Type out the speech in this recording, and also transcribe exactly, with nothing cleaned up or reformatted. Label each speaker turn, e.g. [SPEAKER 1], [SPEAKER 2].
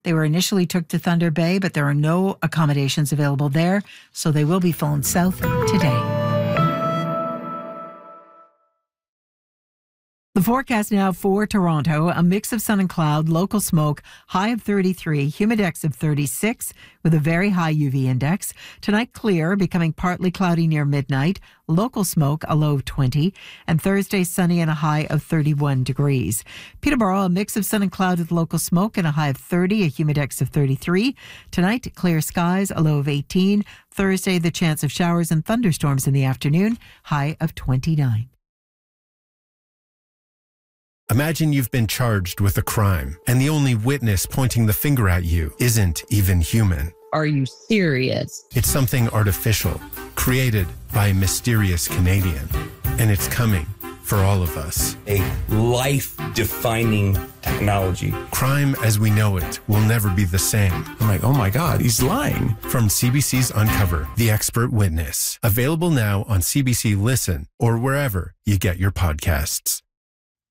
[SPEAKER 1] They were initially took to Thunder Bay, but there are no accommodations available there, so they will be flown south today. The forecast now for Toronto, a mix of sun and cloud, local smoke, high of thirty-three, humidex of thirty-six, with a very high U V index. Tonight, clear, becoming partly cloudy near midnight, local smoke, a low of twenty, and Thursday, sunny and a high of thirty-one degrees. Peterborough, a mix of sun and cloud with local smoke and a high of thirty, a humidex of thirty-three. Tonight, clear skies, a low of eighteen. Thursday, the chance of showers and thunderstorms in the afternoon, high of twenty-nine.
[SPEAKER 2] Imagine you've been charged with a crime, and the only witness pointing the finger at you isn't even human.
[SPEAKER 3] Are you serious?
[SPEAKER 2] It's something artificial, created by a mysterious Canadian, and it's coming for all of us.
[SPEAKER 4] A life-defining technology.
[SPEAKER 2] Crime as we know it will never be the same.
[SPEAKER 5] I'm like, oh my God, he's lying.
[SPEAKER 2] From C B C's Uncover, The Expert Witness. Available now on C B C Listen or wherever you get your podcasts.